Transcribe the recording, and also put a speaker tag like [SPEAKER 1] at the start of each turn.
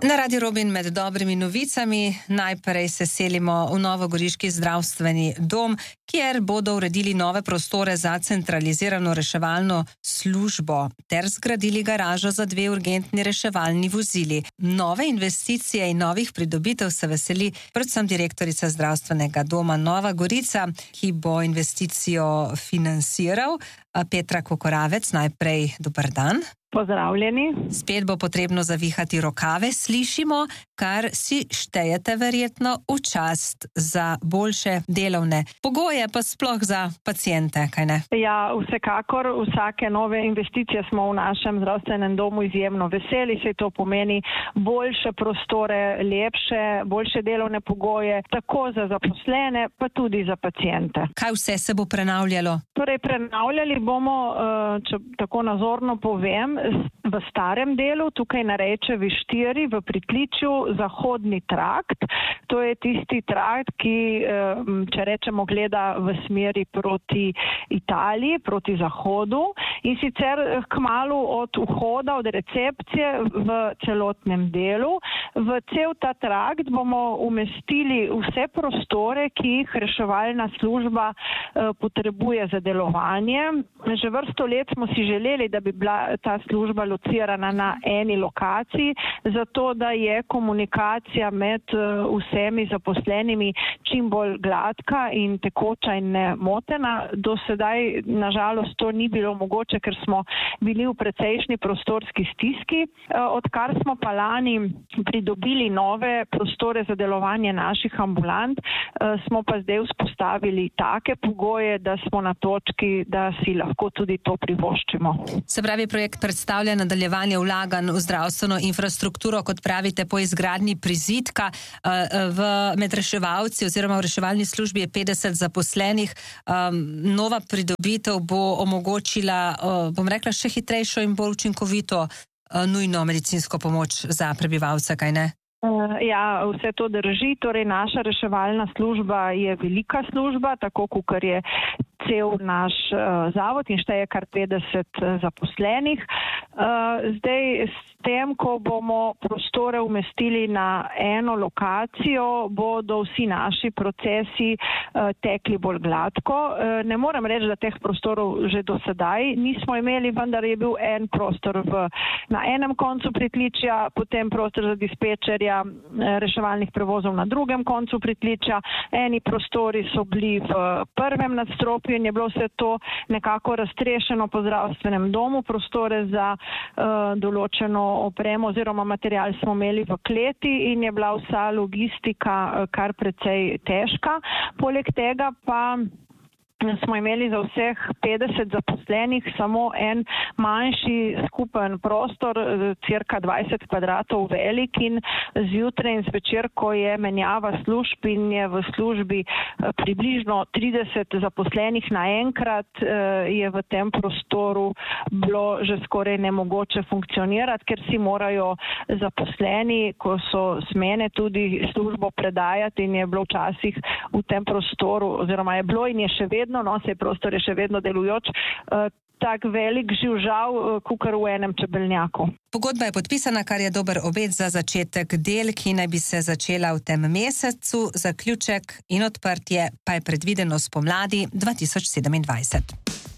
[SPEAKER 1] Na Radio Robin med dobrimi novicami najprej se selimo v novogoriški zdravstveni dom, kjer bodo uredili nove prostore za centralizirano reševalno službo ter zgradili garažo za 2 urgentni reševalni vozili. Nove investicije in novih pridobitev se veseli predvsem direktorica zdravstvenega doma Nova Gorica, ki bo investicijo financiral. Petra Kokoravec, najprej dober dan.
[SPEAKER 2] Pozdravljeni.
[SPEAKER 1] Spet bo potrebno zavihati rokave, slišimo, kar si štejete verjetno v čast za boljše delovne pogoje, pa sploh za paciente, kaj ne?
[SPEAKER 2] Ja, vsekakor, vsake nove investicije smo v našem zdravstvenem domu izjemno veseli, se to pomeni boljše prostore, lepše, boljše delovne pogoje, tako za zaposlene, pa tudi za paciente.
[SPEAKER 1] Kaj vse se bo prenavljalo?
[SPEAKER 2] Torej, prenavljali bomo, če tako nazorno povem, v starem delu, tukaj na Rečevi 4 v pritličju, zahodni trakt. To je tisti trakt, ki, če rečemo, gleda v smeri proti Italiji, proti zahodu in sicer kmalu od vhoda, od recepcije v celotnem delu. V cel ta trakt bomo umestili vse prostore, ki jih reševalna služba potrebuje za delovanje. Že vrsto let smo si želeli, da bi bila ta služba locirana na eni lokaciji, zato da je komunikacija med vsemi zaposlenimi čim bolj gladka in tekoča in nemotena. Do sedaj, nažalost, to ni bilo mogoče, ker smo bili v precejšnji prostorski stiski. Odkar smo pa lani pridobili nove prostore za delovanje naših ambulant, smo pa zdaj vzpostavili take pogoje, da smo na točki, da si lahko tudi to privoščimo.
[SPEAKER 1] Se pravi, projekt predstavlja nadaljevanje vlaganj v zdravstveno infrastrukturo, kot pravite, po izgradnji prizidka. Med reševalci oziroma v reševalni službi je 50 zaposlenih. Nova pridobitev bo omogočila, bom rekla, še hitrejšo in bolj učinkovito nujno medicinsko pomoč za prebivalce, kaj ne?
[SPEAKER 2] Ja, vse to drži. Torej, naša reševalna služba je velika služba, tako kakor je cel naš zavod in šteje kar 50 zaposlenih. Zdaj, s tem, ko bomo prostore umestili na eno lokacijo, bodo vsi naši procesi tekli bolj gladko. Ne moram reči, da teh prostorov že do sedaj nismo imeli, vendar je bil en prostor na enem koncu pritličja, potem prostor za dispečerja reševalnih prevozov na drugem koncu pritličja. Eni prostori so bili v prvem nadstropju in je bilo vse to nekako raztrešeno po zdravstvenem domu. Prostore za določeno opremo oziroma material smo imeli v kleti in je bila vsa logistika kar precej težka. Poleg tega pa smo imeli za vseh 50 zaposlenih samo en manjši skupen prostor, cirka 20 kvadratov velik, in zjutraj in zvečer, ko je menjava služb in je v službi približno 30 zaposlenih naenkrat, je v tem prostoru bilo že skoraj nemogoče funkcionirati, ker si morajo zaposleni, ko so smene, tudi službo predajati in je bilo včasih v tem prostoru, oziroma je bilo in je še vedno, se prostor je še vedno delujoč, tak velik živžav, kakor v enem čebelnjaku.
[SPEAKER 1] Pogodba je podpisana, kar je dober obet za začetek del, ki naj bi se začela v tem mesecu, zaključek in odprtje pa je predvideno spomladi 2027.